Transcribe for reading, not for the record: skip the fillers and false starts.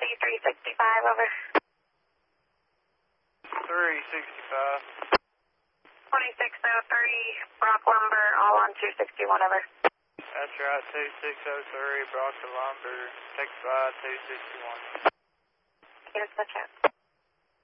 365, over. 365. 2603, Brock Lumber, all on 261, over. That's right, 2603, Brock to Lumber, take 261. Here's the check.